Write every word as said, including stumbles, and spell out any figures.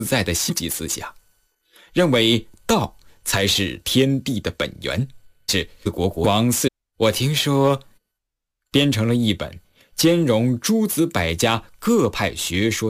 在的西极思想，认为道才是天地的本源，是国国王四。我听说编成了一本兼容诸子百家各派学说